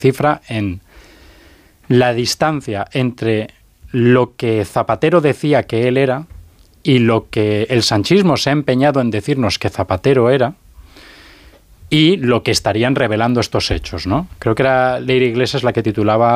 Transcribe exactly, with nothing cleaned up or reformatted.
cifra en la distancia entre lo que Zapatero decía que él era y lo que el sanchismo se ha empeñado en decirnos que Zapatero era, y lo que estarían revelando estos hechos, ¿no? Creo que era Leire Iglesias la que titulaba